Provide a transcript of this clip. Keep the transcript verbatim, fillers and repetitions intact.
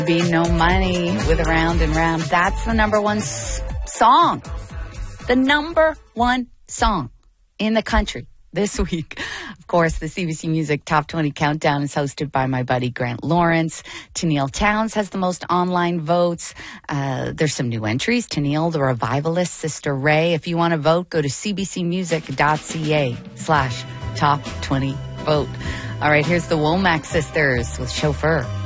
Be No Money with Around and Round. That's the number one s- song. The number one song in the country this week. Of course, the C B C Music Top twenty Countdown is hosted by my buddy Grant Lawrence. Tennille Townes has the most online votes. Uh, there's some new entries. Tennille, The Revivalist, Sister Ray. If you want to vote, go to cbcmusic.ca slash top 20 vote. All right, here's the Womack Sisters with Chauffeur.